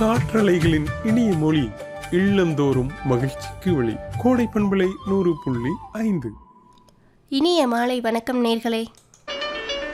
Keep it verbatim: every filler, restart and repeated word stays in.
காற்றலைகளின் இனிய மொழி, இல்லந்தோறும் மகிழ்ச்சிக்கு வழி. கோடை பண்பலை நூறு புள்ளி ஐந்து. இனிய மாலை வணக்கம் நேர்களே.